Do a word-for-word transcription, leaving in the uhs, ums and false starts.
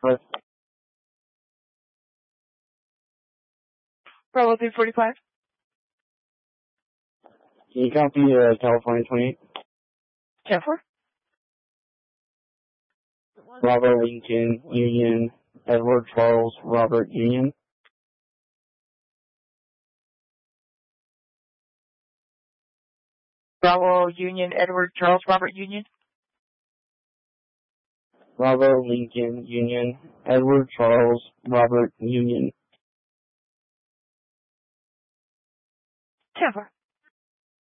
But Bravo three forty-five. can you copy uh, California twenty-eight? ten four. Bravo Lincoln Union Edward Charles Robert Union. Bravo Union Edward Charles Robert Union. Bravo Lincoln Union Edward Charles Robert Union. ten four.